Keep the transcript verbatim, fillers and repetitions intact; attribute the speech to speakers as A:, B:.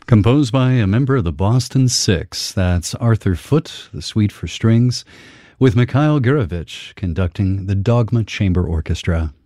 A: Composed by a member of the Boston Six. That's Arthur Foote, the Suite for Strings, with Mikhail Gurevich conducting the Dogma Chamber Orchestra.